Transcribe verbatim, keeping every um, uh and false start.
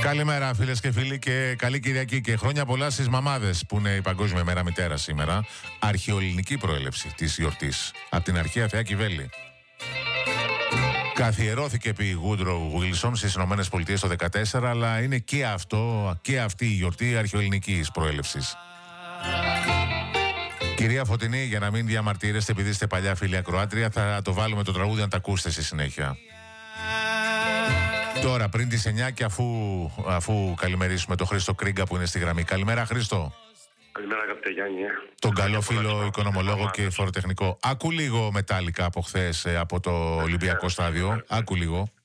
Καλημέρα φίλες και φίλοι και καλή Κυριακή και χρόνια πολλά στις μαμάδες που είναι η Παγκόσμια Μέρα Μητέρα σήμερα. Αρχαιοελληνική προέλευση της γιορτής από την αρχαία Θεά Κιβέλη. Καθιερώθηκε επί Woodrow Wilson στις Ηνωμένες Πολιτείες το χίλια δεκατέσσερα, αλλά είναι και αυτό και αυτή η γιορτή αρχαιοελληνικής προέλευσης. Κυρία Φωτεινή, για να μην διαμαρτύρεστε επειδή είστε παλιά φίλη ακροάτρια, θα το βάλουμε το τραγούδι να τα ακούσετε στη συνέχεια. Τώρα πριν τις εννιά και αφού, αφού καλημερίσουμε τον Χρήστο Κρίγκα που είναι στη γραμμή. Καλημέρα Χρήστο. Καλημέρα αγαπητέ Γιάννη. Τον καλό φίλο οικονομολόγο και φοροτεχνικό. Άκου λίγο μετάλλικα από χθες από το Ολυμπιακό στάδιο. Άκου λίγο.